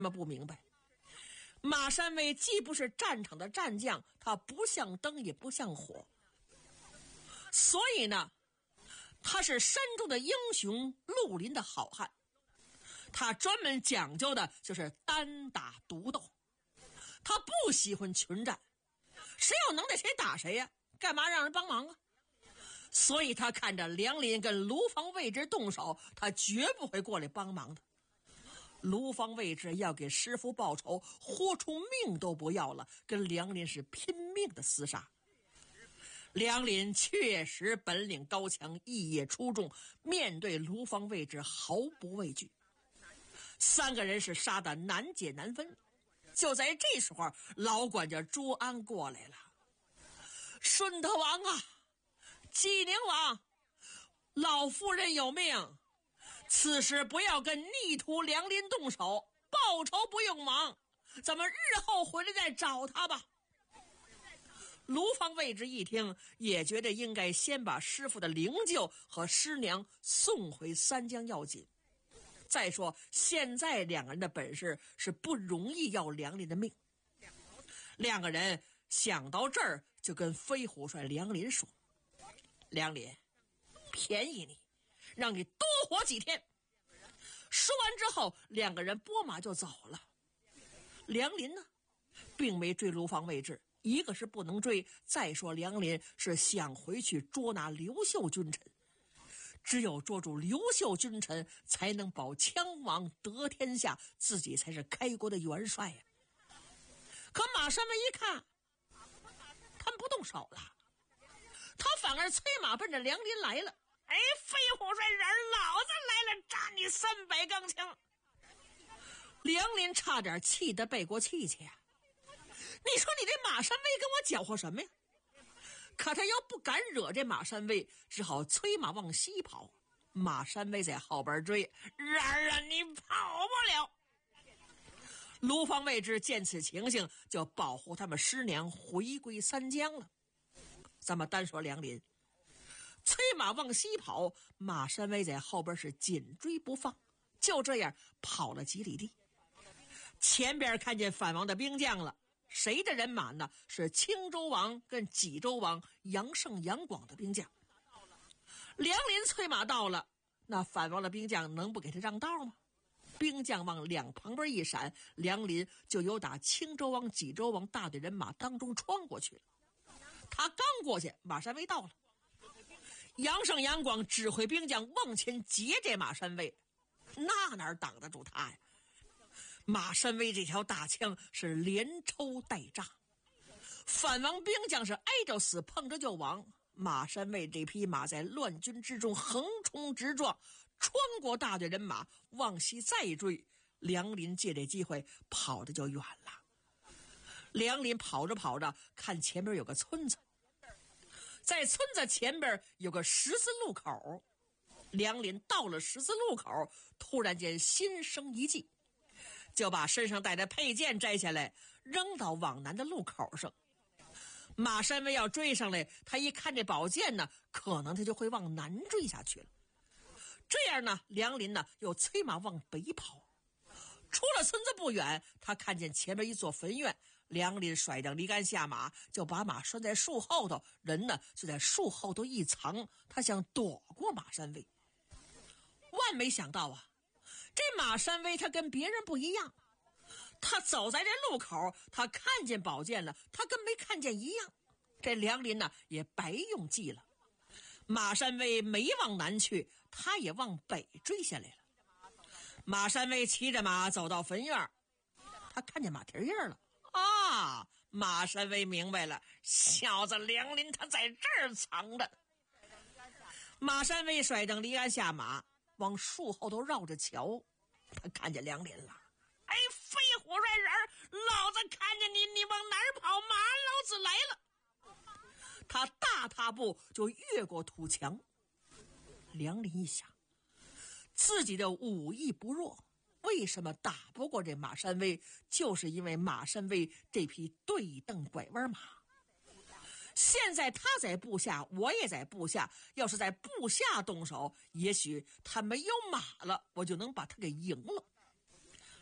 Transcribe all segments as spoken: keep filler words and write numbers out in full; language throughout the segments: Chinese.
么不明白？马山威既不是战场的战将，他不像灯也不像火，所以呢，他是山中的英雄，绿林的好汉。他专门讲究的就是单打独斗，他不喜欢群战，谁要能耐谁打谁呀、啊，干嘛让人帮忙啊？所以他看着梁林跟卢方位置动手，他绝不会过来帮忙的。卢方位置要给师傅报仇，豁出命都不要了，跟梁林是拼命的厮杀。梁林确实本领高强，艺业出众，面对卢方位置毫不畏惧。三个人是杀得难解难分。就在这时候，老管家朱安过来了。顺德王啊，济宁王，老夫人有命，此时不要跟逆徒梁林动手，报仇不用忙，咱们日后回来再找他吧。卢方位置一听，也觉得应该先把师傅的灵柩和师娘送回三江要紧。再说现在两个人的本事是不容易要梁林的命。两个人想到这儿，就跟飞虎帅梁林说：梁林，便宜你，让你多活几天。说完之后，两个人拨马就走了。梁林呢，并没追卢方位置，一个是不能追，再说梁林是想回去捉拿刘秀君臣，只有捉住刘秀君臣，才能保羌王得天下，自己才是开国的元帅呀、啊。可马山威一看，他们不动手了，他反而催马奔着梁林来了。哎，飞虎帅人，老子来了，扎你三百钢枪！梁林差点气得背过气去呀、啊！你说你这马山威跟我搅和什么呀？可他又不敢惹这马山威，只好催马往西跑。马山威在后边追，然而啊，你跑不了。卢方位置见此情形，就保护他们师娘回归三江了。咱们单说梁林，催马往西跑，马山威在后边是紧追不放，就这样跑了几里地。前边看见反王的兵将了，谁的人马呢？是青州王跟济州王杨胜、杨广的兵将。梁林催马到了，那反王的兵将能不给他让道吗？兵将往两旁边一闪，梁林就由打青州王、济州王大队人马当中穿过去了。他刚过去，马山威到了。杨胜、杨广指挥兵将往前截这马山威，那哪挡得住他呀？马山威这条大枪是连抽带炸，反王兵将是挨着死，碰着就亡。马山威这匹马在乱军之中横冲直撞，穿过大队人马往西再追，梁林借这机会跑得就远了。梁林跑着跑着，看前边有个村子，在村子前边有个十字路口。梁林到了十字路口，突然间心生一计，就把身上带的佩剑摘下来，扔到往南的路口上。马山威要追上来，他一看这宝剑呢，可能他就会往南追下去了。这样呢，梁林呢又催马往北跑。出了村子不远，他看见前面一座坟院，梁林甩掉离杆下马，就把马拴在树后头，人呢就在树后头一藏，他想躲过马山威。万没想到啊，这马山威他跟别人不一样，他走在这路口，他看见宝剑了，他跟没看见一样。这梁林呢也白用计了，马山威没往南去，他也往北追下来了。马山威骑着马走到坟院，他看见马蹄印了啊！马山威明白了，小子梁林他在这儿藏着。马山威甩蹬离鞍下马，往树后头绕着瞧，他看见梁林了。哎，飞虎帅人，老子看见你，你往哪儿跑？马老子来了！他大踏步就越过土墙。梁林一想，自己的武艺不弱，为什么打不过这马山威？就是因为马山威这匹对蹬拐弯马。现在他在部下，我也在部下，要是在部下动手，也许他没有马了，我就能把他给赢了。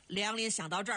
梁林想到这儿